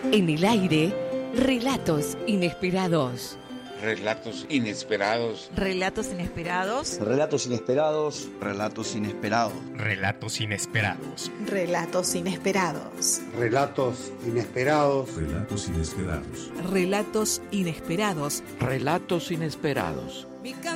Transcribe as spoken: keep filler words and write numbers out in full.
En el aire, relatos inesperados. Relatos inesperados. Relatos inesperados. Relatos inesperados. Relatos inesperados. Relatos inesperados. Relatos inesperados. Relatos inesperados. Relatos inesperados. Relatos inesperados. Relatos inesperados.